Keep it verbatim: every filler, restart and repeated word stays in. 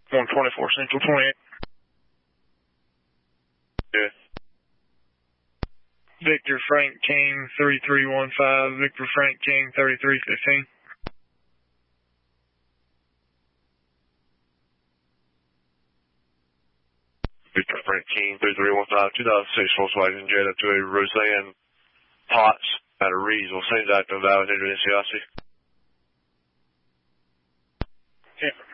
one twenty-four Central twenty-eight. Yeah. Victor Frank King three three one five, Victor Frank King thirty-three fifteen. Victor Frank King three three one five, two thousand six Volkswagen Jetta to a Roseanne Potts out of Reedsville. Seems active, valid, enter N C I C. Yeah.